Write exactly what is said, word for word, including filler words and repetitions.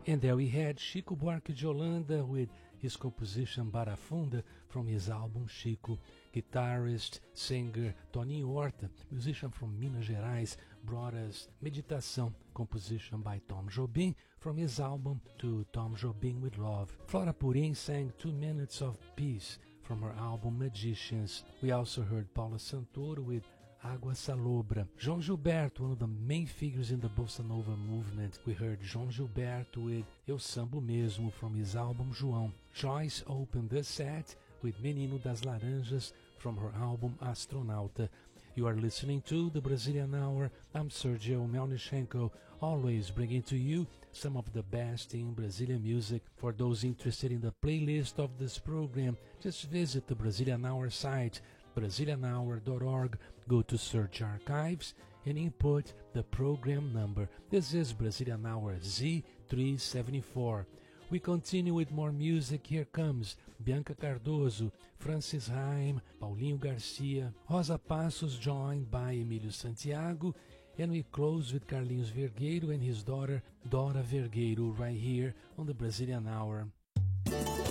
And there we had Chico Buarque de Holanda with his composition Barafunda from his album Chico. Guitarist, singer Toninho Horta, musician from Minas Gerais, brought us Meditação, composition by Tom Jobim from his album To Tom Jobim with Love. Flora Purim sang Two Minutes of Peace from her album Magicians. We also heard Paula Santoro with Água Salobra. João Gilberto, one of the main figures in the Bossa Nova movement. We heard João Gilberto with Eu Sambo Mesmo from his album João. Joyce opened the set with Menino das Laranjas from her album Astronauta. You are listening to the Brazilian Hour. I'm Sergio Melnichenko, always bringing to you some of the best in Brazilian music. For those interested in the playlist of this program, just visit the Brazilian Hour site, Brazilian Hour dot org. Go to Search Archives and input the program number. This is Brazilian Hour Z three seventy-four. We continue with more music. Here comes Bianca Cardoso, Francis Haim, Paulinho Garcia, Rosa Passos, joined by Emílio Santiago, and we close with Carlinhos Vergueiro and his daughter Dora Vergueiro right here on the Brazilian Hour.